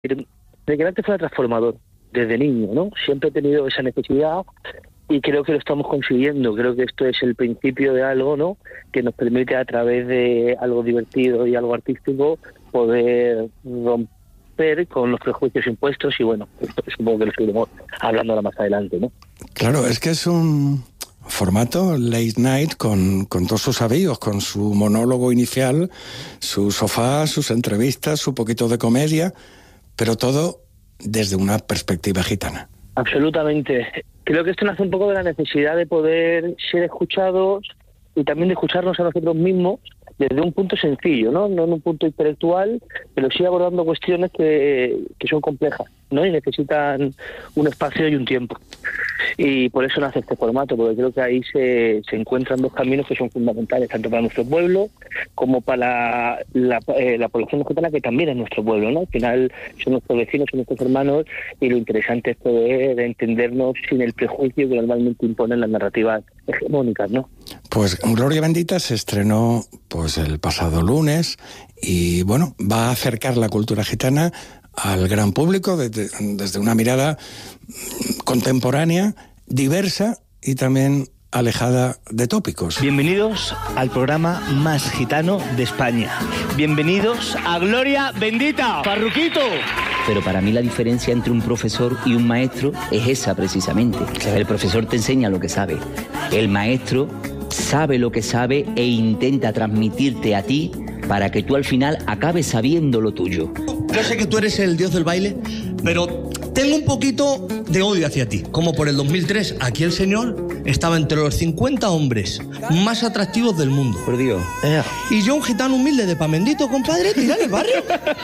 de que el arte fuera transformador desde niño, ¿no? Siempre he tenido esa necesidad y creo que lo estamos consiguiendo. Creo que esto es el principio de algo, ¿no?, que nos permite, a través de algo divertido y algo artístico, poder romper con los prejuicios impuestos. Y bueno, esto supongo que lo seguiremos hablando ahora más adelante, ¿no? Claro, es que es un formato late night con todos sus avíos, con su monólogo inicial, su sofá, sus entrevistas, su poquito de comedia, pero todo desde una perspectiva gitana. Absolutamente. Creo que esto nace un poco de la necesidad de poder ser escuchados y también de escucharnos a nosotros mismos desde un punto sencillo, ¿no? No en un punto intelectual, pero sí abordando cuestiones que son complejas, ¿no? Y necesitan un espacio y un tiempo. Y por eso nace este formato, porque creo que ahí se encuentran dos caminos que son fundamentales, tanto para nuestro pueblo como para la población gitana, que también es nuestro pueblo, ¿no? Al final son nuestros vecinos, son nuestros hermanos, y lo interesante es poder entendernos sin el prejuicio que normalmente imponen las narrativas hegemónicas, ¿no? Pues Gloria Bendita se estrenó pues el pasado lunes y bueno, va a acercar la cultura gitana al gran público desde una mirada contemporánea, diversa y también alejada de tópicos. Bienvenidos al programa más gitano de España. Bienvenidos a Gloria Bendita, Farruquito. Pero para mí la diferencia entre un profesor y un maestro es esa precisamente. El profesor te enseña lo que sabe. El maestro sabe lo que sabe e intenta transmitirte a ti para que tú al final acabes sabiendo lo tuyo. Yo sé que tú eres el dios del baile, pero tengo un poquito de odio hacia ti. Como por el 2003, aquí el señor estaba entre los 50 hombres más atractivos del mundo. Por Dios. Y yo, un gitano humilde de Pamendito, compadre, tirar el barrio.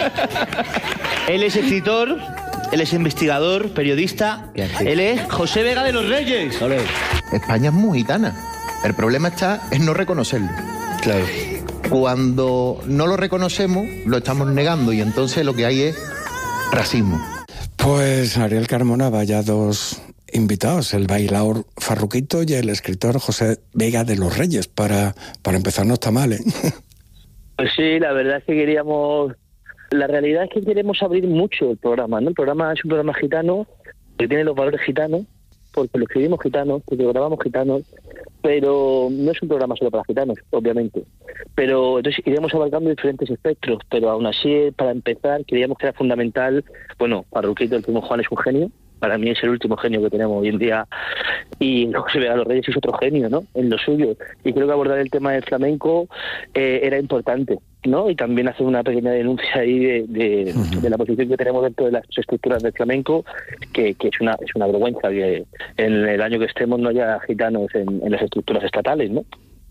Él es escritor, él es investigador, periodista. Él es José Vega de los Reyes. Olé. España es muy gitana. El problema está en no reconocerlo. Claro. Cuando no lo reconocemos, lo estamos negando y entonces lo que hay es racismo. Pues Ariel Carmona, vaya dos invitados, el bailaor Farruquito y el escritor José Vega de los Reyes. Para empezar no está mal, ¿eh? Pues sí, la verdad es que queríamos... La realidad es que queremos abrir mucho el programa, ¿no? El programa es un programa gitano que tiene los valores gitanos, porque lo escribimos gitanos, porque lo grabamos gitanos, pero no es un programa solo para gitanos, obviamente. Pero entonces iremos abarcando diferentes espectros, pero aún así, para empezar, creíamos que era fundamental. Bueno, Farruquito, el primo Juan, es un genio. Para mí es el último genio que tenemos hoy en día, y José Vega de los Reyes es otro genio, ¿no?, en lo suyo. Y creo que abordar el tema del flamenco era importante, ¿no? Y también hacer una pequeña denuncia ahí de la posición que tenemos dentro de las estructuras del flamenco, que es una vergüenza que en el año que estemos no haya gitanos en las estructuras estatales, ¿no?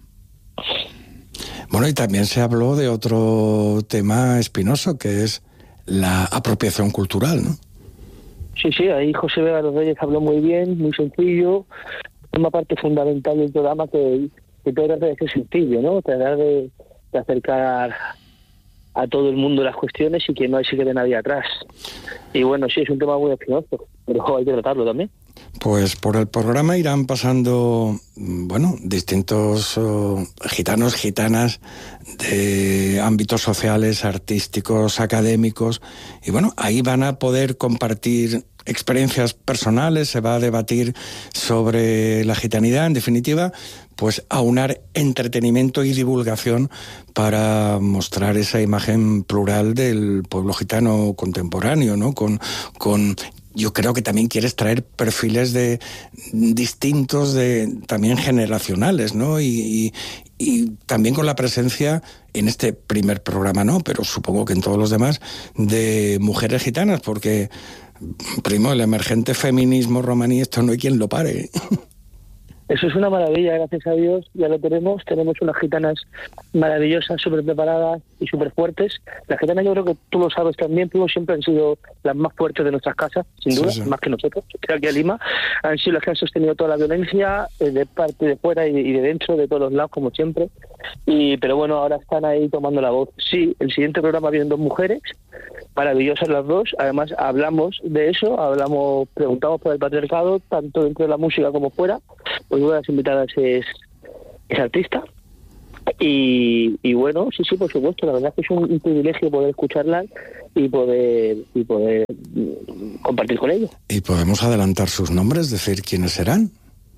Bueno, y también se habló de otro tema espinoso, que es la apropiación cultural, ¿no? Sí, ahí José Vega de los Reyes habló muy bien, muy sencillo. Una parte fundamental del programa que trata de ser sencillo, ¿no? Tratar de acercar a todo el mundo las cuestiones y que no se quede nadie atrás. Y bueno, sí, es un tema muy espinoso, pero hay que tratarlo también. Pues por el programa irán pasando, bueno, distintos gitanos, gitanas de ámbitos sociales, artísticos, académicos, y bueno, ahí van a poder compartir experiencias personales, se va a debatir sobre la gitanidad, en definitiva, pues aunar entretenimiento y divulgación para mostrar esa imagen plural del pueblo gitano contemporáneo, ¿no? Con yo creo que también quieres traer perfiles de distintos, también generacionales, ¿no? Y también con la presencia, en este primer programa no, pero supongo que en todos los demás, de mujeres gitanas, porque, primo, el emergente feminismo romaní, esto no hay quien lo pare. Eso es una maravilla, gracias a Dios, ya lo tenemos unas gitanas maravillosas, súper preparadas y súper fuertes. Las gitanas, yo creo que tú lo sabes también, tú siempre han sido las más fuertes de nuestras casas, sin duda, sí. Más que nosotros, creo que aquí en Lima, han sido las que han sostenido toda la violencia, de parte de fuera y de dentro, de todos los lados, como siempre. Pero bueno, ahora están ahí tomando la voz. Sí, el siguiente programa vienen dos mujeres, maravillosas las dos, además hablamos de eso, preguntamos por el patriarcado, tanto dentro de la música como fuera. Pues una de las invitadas es artista Y bueno, sí, por supuesto, la verdad es que es un privilegio poder escucharlas y poder compartir con ellos. ¿Y podemos adelantar sus nombres, decir quiénes serán?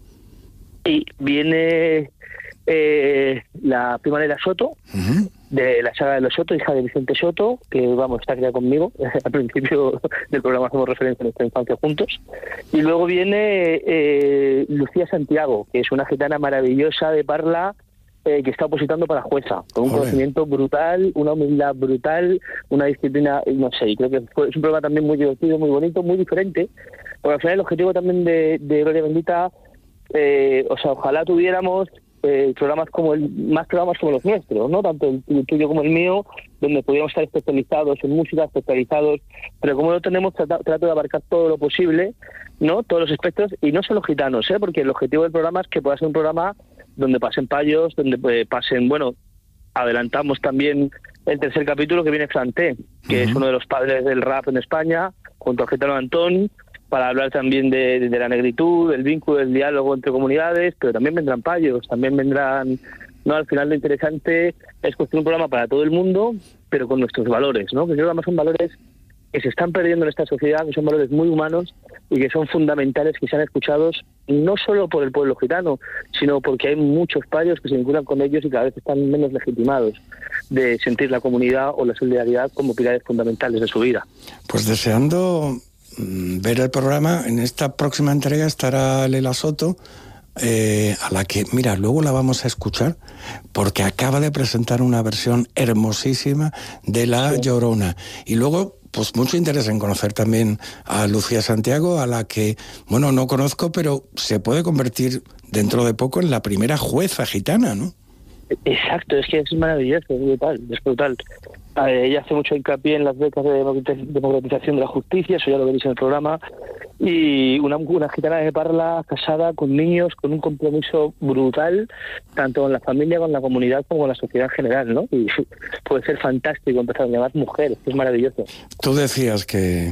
Y viene la prima de la Soto, de la saga de los Soto, hija de Vicente Soto, que está criada conmigo. Al principio del programa hacemos referencia a nuestra infancia juntos. Y luego viene Lucía Santiago, que es una gitana maravillosa de Parla, que está opositando para jueza, con un conocimiento brutal, una humildad brutal, una disciplina, no sé, y creo que es un programa también muy divertido, muy bonito, muy diferente, porque al final el objetivo también de Gloria Bendita, ojalá tuviéramos programas más programas como los nuestros, ¿no? Tanto el tuyo como el mío, donde pudiéramos estar especializados en música, especializados, pero como no tenemos, trato de abarcar todo lo posible, ¿no? Todos los espectros, y no solo gitanos, porque el objetivo del programa es que pueda ser un programa donde pasen payos, donde pasen, adelantamos también el tercer capítulo, que viene Franté, que es uno de los padres del rap en España, junto al gitano Antón, para hablar también de la negritud, del vínculo, del diálogo entre comunidades, pero también vendrán payos, también vendrán, ¿no? Al final lo interesante es construir un programa para todo el mundo, pero con nuestros valores, ¿no? Que creo que además son valores que se están perdiendo en esta sociedad, que son valores muy humanos y que son fundamentales, que sean escuchados no solo por el pueblo gitano, sino porque hay muchos payos que se vinculan con ellos y cada vez están menos legitimados de sentir la comunidad o la solidaridad como pilares fundamentales de su vida. Pues deseando ver el programa. En esta próxima entrega estará Lela Soto, a la que, mira, luego la vamos a escuchar, porque acaba de presentar una versión hermosísima de La Llorona. Y luego, pues mucho interés en conocer también a Lucía Santiago, a la que, no conozco, pero se puede convertir dentro de poco en la primera jueza gitana, ¿no? Exacto, es que es maravilloso, es brutal. Ella hace mucho hincapié en las becas de democratización de la justicia, eso ya lo veréis en el programa, y una gitana de Parla, casada, con niños, con un compromiso brutal, tanto con la familia, con la comunidad, como con la sociedad en general, ¿no? Y puede ser fantástico empezar a llamar mujer, es maravilloso. Tú decías que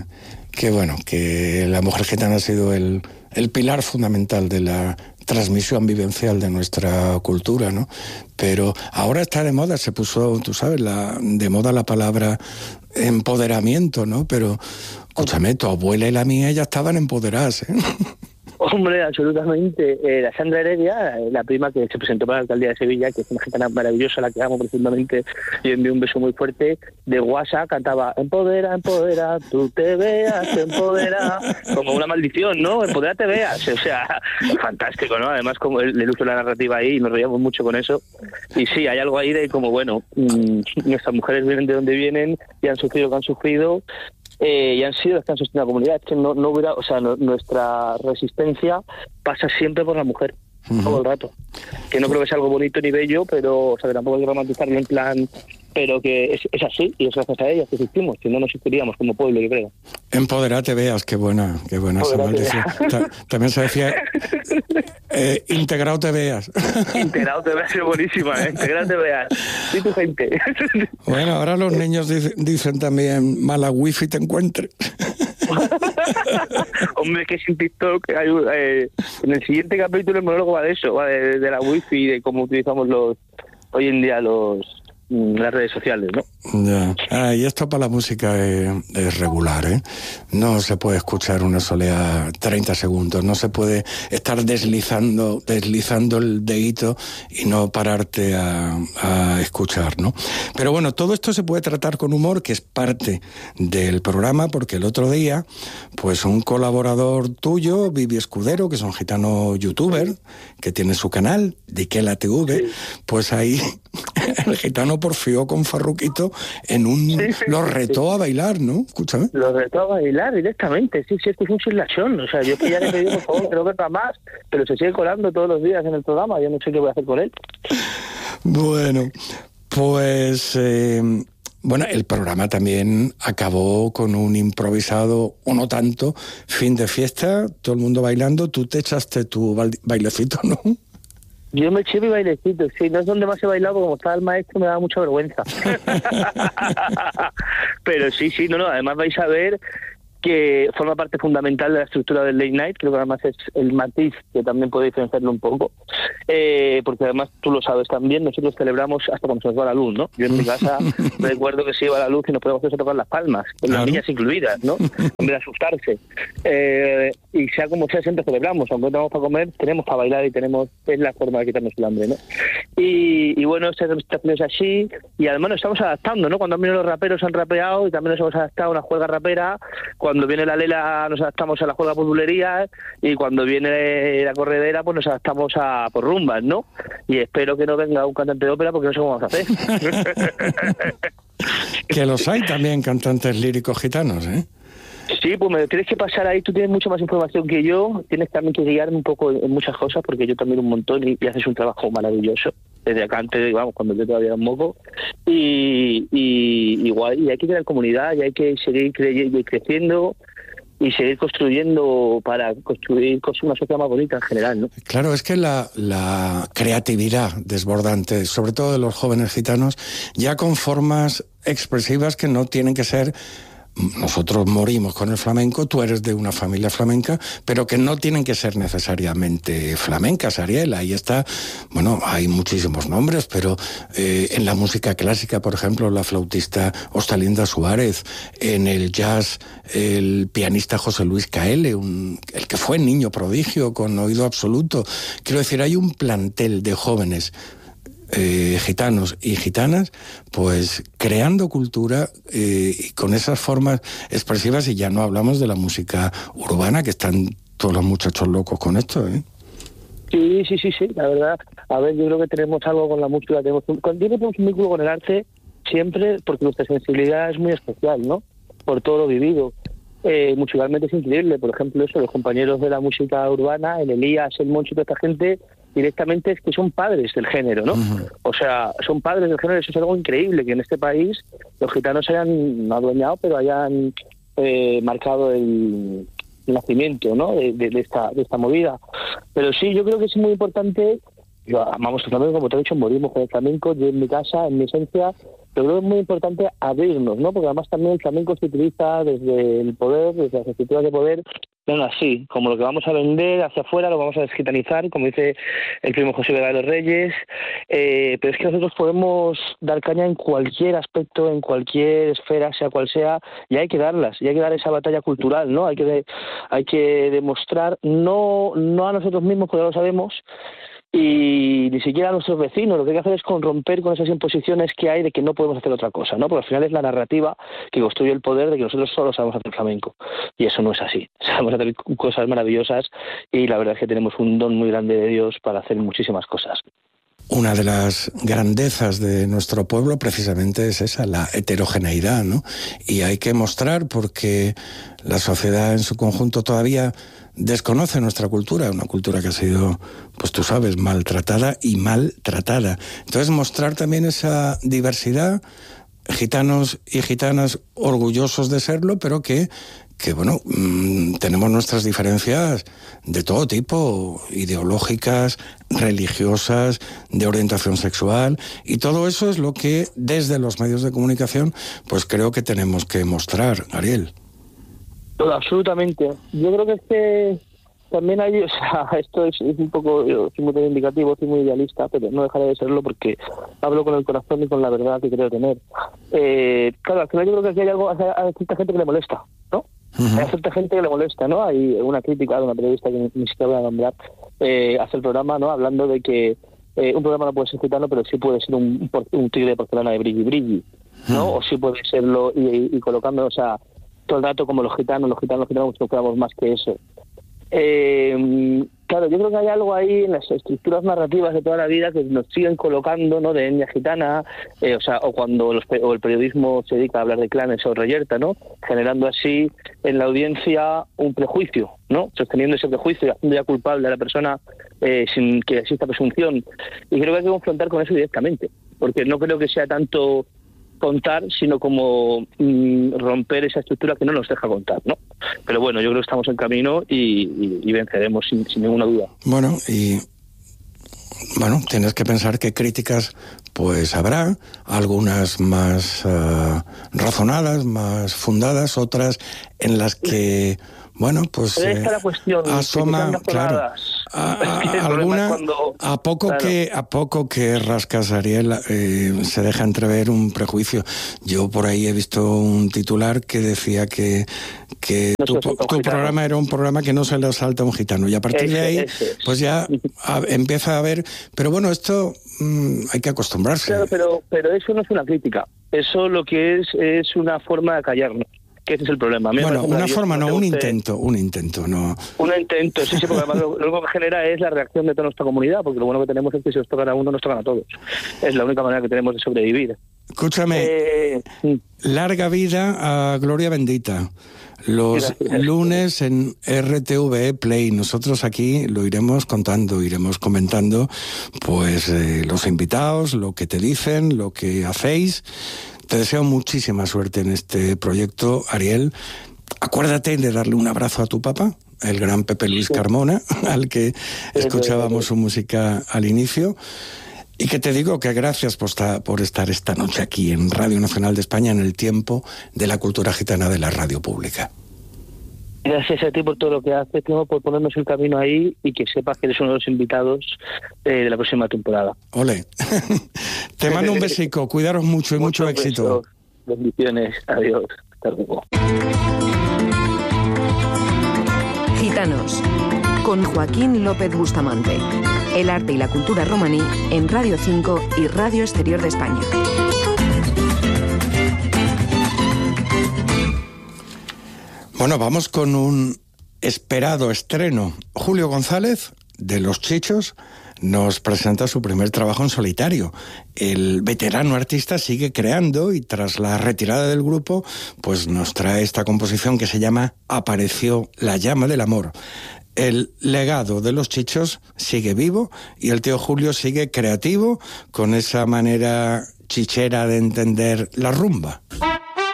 la mujer gitana ha sido el pilar fundamental de la transmisión vivencial de nuestra cultura, ¿no? Pero ahora está de moda, se puso, tú sabes, de moda la palabra empoderamiento, ¿no? Pero, escúchame, tu abuela y la mía ya estaban empoderadas, ¿eh? Hombre, absolutamente. La Sandra Heredia, la prima que se presentó para la alcaldía de Sevilla, que es una gitana maravillosa, la que amo profundamente, y envío un beso muy fuerte, de WhatsApp cantaba empodera, empodera, tú te veas, empodera, como una maldición, ¿no? Empodera, te veas. O sea, fantástico, ¿no? Además, como el uso de la narrativa ahí, y nos reíamos mucho con eso. Y sí, hay algo ahí de como, nuestras mujeres vienen de donde vienen y han sufrido lo que han sufrido, y han sido las que han sostenido la comunidad. Es que no hubiera, nuestra resistencia pasa siempre por la mujer, todo el rato. Que no creo que sea algo bonito ni bello, pero, que tampoco hay que romantizarlo en plan, pero que es así, y es gracias a ellas que existimos, si no nos existiríamos como pueblo, yo creo. Empoderate, veas, qué buena esa maldición. También se decía, integrado te veas. Integrado te veas es buenísima, integrado te veas. Sí, tu gente. Bueno, ahora los niños dicen también, mala wifi te encuentres. Hombre, que sin TikTok hay, en el siguiente capítulo el monólogo va de eso, va de la wifi y de cómo utilizamos hoy en día las redes sociales, ¿no? Ya. Y esto para la música es regular, ¿eh? No se puede escuchar una soleá 30 segundos, no se puede estar deslizando el dedito y no pararte a escuchar, ¿no? Pero bueno, todo esto se puede tratar con humor, que es parte del programa, porque el otro día, pues un colaborador tuyo, Vivi Escudero, que es un gitano youtuber, que tiene su canal, Diquela TV, pues ahí el gitano porfió con Farruquito los retó a bailar, ¿no? Escúchame. Los retó a bailar directamente, sí, es que es un silachón. O sea, yo que ya le he pedido, por favor, que no verla más, pero se sigue colando todos los días en el programa, yo no sé qué voy a hacer con él. Bueno, pues... el programa también acabó con un improvisado, o no tanto, fin de fiesta, todo el mundo bailando, tú te echaste tu bailecito, ¿no? Yo me eché mi bailecito, sí, no es donde más he bailado, porque como estaba el maestro me daba mucha vergüenza. Pero sí, además vais a ver que forma parte fundamental de la estructura del late night. Creo que además es el matiz que también puede diferenciarlo un poco, porque además tú lo sabes también, nosotros celebramos hasta cuando se nos va la luz, ¿no? Yo en mi casa recuerdo que se iba la luz y nos podíamos hacer tocar las palmas, con las niñas incluidas, ¿no? En vez de asustarse. Y sea como sea, siempre celebramos, aunque no tenemos para comer, tenemos para bailar y es la forma de quitarnos el hambre, ¿no? Y bueno, esta representación es así, y además nos estamos adaptando, ¿no? Cuando han venido los raperos han rapeado y también nos hemos adaptado a una juerga rapera. Cuando viene la lela nos adaptamos a la juerga por bulería, y cuando viene la corredera pues nos adaptamos a por rumbas, ¿no? Y espero que no venga un cantante de ópera porque no sé cómo vamos a hacer. Que los hay también cantantes líricos gitanos, ¿eh? Sí, pues me tienes que pasar ahí, tú tienes mucha más información que yo, tienes también que guiarme un poco en muchas cosas, porque yo también un montón y haces un trabajo maravilloso, desde acá antes, vamos, cuando yo todavía era un moco, y igual, y hay que crear comunidad, y hay que seguir creciendo y seguir construyendo para construir una sociedad más bonita en general, ¿no? Claro, es que la creatividad desbordante, sobre todo de los jóvenes gitanos, ya con formas expresivas que no tienen que ser... Nosotros morimos con el flamenco, tú eres de una familia flamenca, pero que no tienen que ser necesariamente flamencas, Ariel. Ahí está, bueno, hay muchísimos nombres, pero en la música clásica, por ejemplo, la flautista Ostalinda Suárez, en el jazz, el pianista José Luis Caele, el que fue niño prodigio con oído absoluto. Quiero decir, hay un plantel de jóvenes gitanos y gitanas, pues creando cultura y con esas formas expresivas, y ya no hablamos de la música urbana, que están todos los muchachos locos con esto, ¿eh? Sí, la verdad, a ver, yo creo que tenemos algo con la música, tenemos un vínculo con el arte siempre, porque nuestra sensibilidad es muy especial, ¿no? Por todo lo vivido. Musicalmente es increíble, por ejemplo, eso, los compañeros de la música urbana, el Elías, el Moncho y toda esta gente, directamente es que son padres del género, ¿no? Uh-huh. O sea, son padres del género, eso es algo increíble, que en este país los gitanos hayan no adueñado, pero hayan marcado el nacimiento, ¿no? de esta movida. Pero sí, yo creo que es muy importante, amamos el flamenco, como te he dicho, morimos con el flamenco, yo en mi casa, en mi esencia, pero creo que es muy importante abrirnos, ¿no? Porque además también el flamenco se utiliza desde el poder, desde las estructuras de poder, venga, así, como lo que vamos a vender hacia afuera, lo vamos a desgitanizar, como dice el primo José Vega de los Reyes, pero es que nosotros podemos dar caña en cualquier aspecto, en cualquier esfera, sea cual sea, y hay que darlas, y hay que dar esa batalla cultural, ¿no? Hay que demostrar, no a nosotros mismos, porque ya lo sabemos, y ni siquiera a nuestros vecinos. Lo que hay que hacer es romper con esas imposiciones que hay de que no podemos hacer otra cosa, ¿no? Porque al final es la narrativa que construye el poder de que nosotros solo sabemos hacer flamenco, y eso no es así. Sabemos hacer cosas maravillosas, y la verdad es que tenemos un don muy grande de Dios para hacer muchísimas cosas. Una de las grandezas de nuestro pueblo precisamente es esa, la heterogeneidad, ¿no? Y hay que mostrar, porque la sociedad en su conjunto todavía desconoce nuestra cultura, una cultura que ha sido, pues tú sabes, maltratada y maltratada. Entonces mostrar también esa diversidad, gitanos y gitanas orgullosos de serlo, pero que bueno, tenemos nuestras diferencias de todo tipo, ideológicas, religiosas, de orientación sexual, y todo eso es lo que desde los medios de comunicación pues creo que tenemos que mostrar, Ariel. Absolutamente. Yo creo que es que también hay, o sea, esto es un poco, yo soy muy reivindicativo, soy muy idealista, pero no dejaré de serlo porque hablo con el corazón y con la verdad que creo tener. Claro, al final yo creo que aquí hay algo, hay cierta gente que le molesta, ¿no? Uh-huh. Hay cierta gente que le molesta, ¿no? Hay una crítica de una periodista que ni siquiera voy a nombrar, hace el programa, ¿no? Hablando de que un programa no puede ser gitano, pero sí puede ser un tigre de porcelana de brilli, ¿no? Uh-huh. O sí puede serlo y colocando, o sea, todo el rato como los gitanos buscamos más que eso. Claro, yo creo que hay algo ahí en las estructuras narrativas de toda la vida que nos siguen colocando, ¿no? De etnia gitana, o cuando el periodismo se dedica a hablar de clanes o reyerta, ¿no? Generando así en la audiencia un prejuicio, ¿no? Sosteniendo ese prejuicio y haciendo ya culpable a la persona sin que exista presunción. Y creo que hay que confrontar con eso directamente, porque no creo que sea tanto contar, sino como romper esa estructura que no nos deja contar, ¿no? Pero bueno, yo creo que estamos en camino y venceremos sin ninguna duda. Bueno, tienes que pensar que críticas pues habrá algunas más razonadas, más fundadas, otras en las que, bueno, pues asoma, claro, alguna, a poco que rascas, Ariel, se deja entrever un prejuicio. Yo por ahí he visto un titular que decía que tu programa era un programa que no se le salta a un gitano, y a partir de ahí pues ya empieza a haber, pero bueno, esto hay que acostumbrarse. Claro, pero eso no es una crítica, eso lo que es una forma de callarnos. Que ese es el problema. Bueno, una forma no, un intento, no. Un intento, sí, porque además lo único que genera es la reacción de toda nuestra comunidad, porque lo bueno que tenemos es que si nos tocan a uno, nos tocan a todos. Es la única manera que tenemos de sobrevivir. Escúchame, larga vida a Gloria Bendita. Los lunes en RTVE Play. Nosotros aquí lo iremos contando, iremos comentando, pues los invitados, lo que te dicen, lo que hacéis. Te deseo muchísima suerte en este proyecto, Ariel. Acuérdate de darle un abrazo a tu papá, el gran Pepe Luis Carmona, al que escuchábamos su música al inicio. Y que te digo que gracias por estar esta noche aquí en Radio Nacional de España, en el tiempo de la cultura gitana de la radio pública. Gracias a ti por todo lo que haces, por ponernos el camino ahí, y que sepas que eres uno de los invitados de la próxima temporada. Ole. Te mando un besico, cuidaros mucho y mucho éxito. Bendiciones, adiós, hasta luego. Gitanos, con Joaquín López Bustamante. El arte y la cultura romaní en Radio 5 y Radio Exterior de España. Bueno, vamos con un esperado estreno. Julio González, de Los Chichos, nos presenta su primer trabajo en solitario. El veterano artista sigue creando y tras la retirada del grupo, pues nos trae esta composición que se llama Apareció la llama del amor. El legado de Los Chichos sigue vivo y el tío Julio sigue creativo con esa manera chichera de entender la rumba.